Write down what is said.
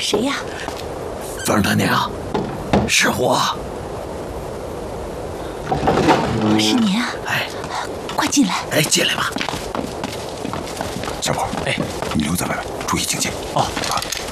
谁呀？ 夫人他娘，是我。 是您啊？ 哎， 快进来。 哎，进来吧。 小宝，哎，你留在外面，注意警戒。 哦， 啊。